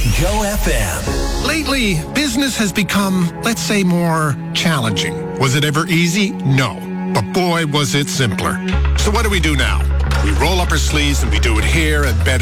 Go FM. Lately, business has become, let's say, more challenging. Was it ever easy? No. But boy, was it simpler. So what do we do now? We roll up our sleeves and we do it here at Better